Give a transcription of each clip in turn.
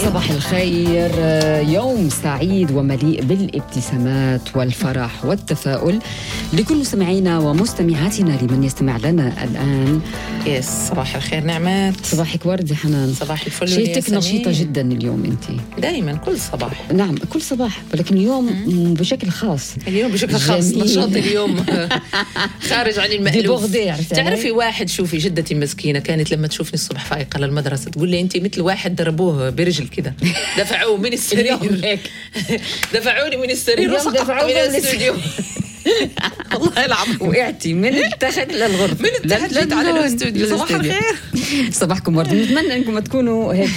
صباح الخير، يوم سعيد ومليء بالابتسامات والفرح والتفاؤل لكل مستمعينا ومستمعاتنا لمن يستمع لنا الآن. صباح الخير نعمات. صباحك ورد حنان. صباح الفل. شيتك نشيطة جدا اليوم أنت. دايما كل صباح. نعم كل صباح، ولكن اليوم بشكل خاص. اليوم بشكل خاص نشاط اليوم خارج عن المألوف. تعرفي واحد، شوفي جدتي مسكينة كانت لما تشوفني الصبح فايقة للمدرسة تقول لي أنت مثل واحد ضربوه برجل كده، دفعوه من السرير دفعوني من السرير وسقطت من الاستوديو. والله العظيم وقعتي من التحت للغرفة، من التحت جيت على الاستوديو. صباح الخير. صباحكم ورد، نتمنى انكم تكونوا هيك.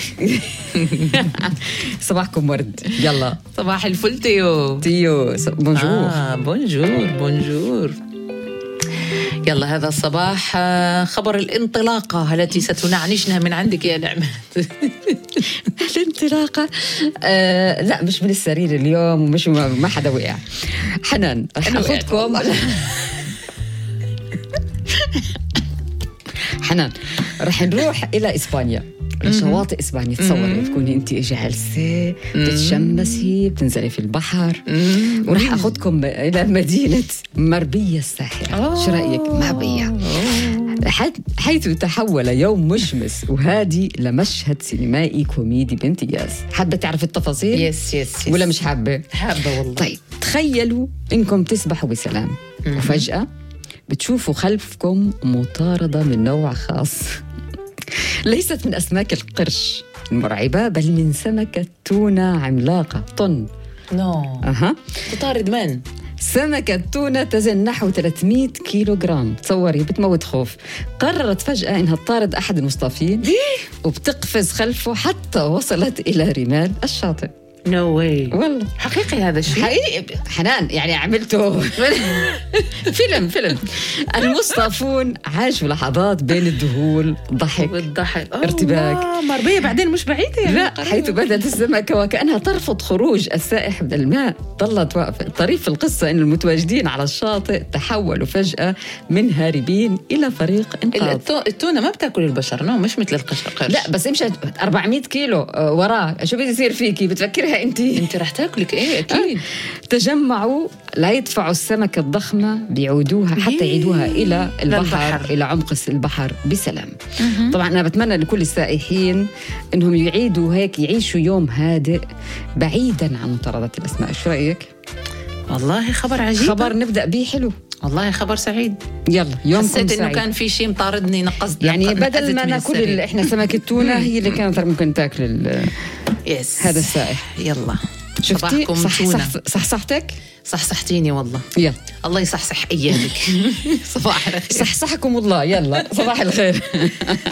صباحكم ورد. يلا صباح الفل تيو. بونجور. بونجور. يلا هذا الصباح خبر الانطلاقة التي ستنعنشنا من عندك يا نعمة. الانطلاقة لا مش من السرير اليوم، ومش ما حدا وقع. حنان رح أخذكم حنان رح نروح إلى إسبانيا، لشواطئ إسبانيا. تصوري تكوني أنت جالسة بتتشمسي بتنزلي في البحر، ورح أخذكم إلى مدينة مربية الساحرة. شو رأيك؟ مربية حيث تحول يوم مشمس وهادي لمشهد سينمائي كوميدي بامتياز. حابة تعرف التفاصيل؟ يس ولا مش حابة والله. طيب تخيلوا إنكم تسبحوا بسلام وفجأة بتشوفوا خلفكم مطاردة من نوع خاص، ليست من أسماك القرش المرعبة، بل من سمكة تونة عملاقة طن. تطارد من؟ سمكة تونة تزن نحو 300 كيلوغرام. تصوري بتموت خوف. قررت فجأة إنها تطارد أحد المصطادين وبتقفز خلفه حتى وصلت إلى رمال الشاطئ. نو واي. والله حقيقي هذا الشيء. حقيقي حنان، يعني عملته فيلم. المصطافون عاشوا لحظات بين الذهول، ضحك ارتباك. مربية بعدين مش بعيدة يعني. لا، حيث بدأت السمكة وكأنها ترفض خروج السائح من الماء ظلت واقفة. الطريف في القصة إن المتواجدين على الشاطئ تحولوا فجأة من هاربين إلى فريق إنقاذ. التونة ما بتاكل البشر، مش مثل القرش. لا بس امشي 400 كيلو وراه، شو بدي يصير فيكي؟ بتفكرها انت رح تاكلك اكيد. تجمعوا لا يدفعوا السمكة الضخمة بيعودوها حتى يعيدوها الى البحر الى عمق البحر بسلام. طبعا انا بتمنى لكل السائحين انهم يعيدوا هيك، يعيشوا يوم هادئ بعيدا عن مطاردة الاسماك. شو رايك؟ والله خبر عجيب، خبر نبدا به حلو. والله خبر سعيد. يلا يومكم سعيد. حسيت انه كان في شيء مطاردني، نقصت يعني بدل ما ناكل احنا سمكة تونة هي اللي كانت ممكن تاكل هذا السائح. يلا شفتي صحصحتك؟ صحصحتيني والله. يلا الله يصحصح ايامك. صباح الخير. صحصحكم الله. يلا صباح الخير.